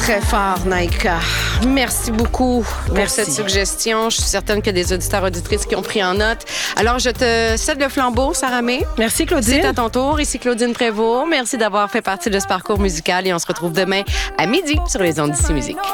Très fort, Naïka. Merci beaucoup pour cette suggestion. Je suis certaine qu'il y a des auditeurs et auditrices qui ont pris en note. Alors, je te cède le flambeau, Sarah May. Merci, Claudine. C'est à ton tour. Ici Claudine Prévost. Merci d'avoir fait partie de ce parcours musical et on se retrouve demain à midi sur les ondes d'Ici Musique.